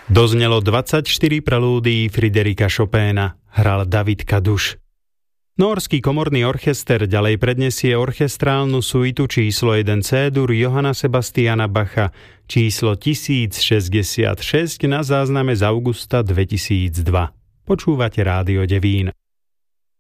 Doznelo 24 prelúdií Friderika Chopina, hral David Kaduš. Nórsky komorný orchester ďalej prednesie orchestrálnu suitu číslo 1 C-dur Johanna Sebastiana Bacha číslo 1066 na zázname z augusta 2002. Počúvate Rádio Devín.